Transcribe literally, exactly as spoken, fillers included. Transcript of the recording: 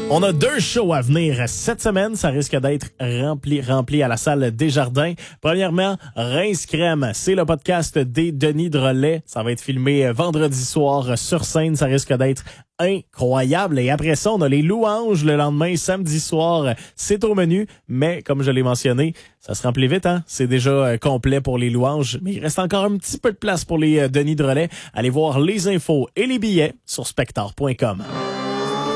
On a deux shows à venir cette semaine. Ça risque d'être rempli, rempli à la salle Desjardins. Premièrement, Rince Crème. C'est le podcast des Denis Drolet. Ça va être filmé vendredi soir sur scène. Ça risque d'être incroyable. Et après ça, on a les Louanges le lendemain, samedi soir. C'est au menu, mais comme je l'ai mentionné, ça se remplit vite, hein? C'est déjà complet pour les Louanges, mais il reste encore un petit peu de place pour les Denis Drolet. Allez voir les infos et les billets sur spector point com.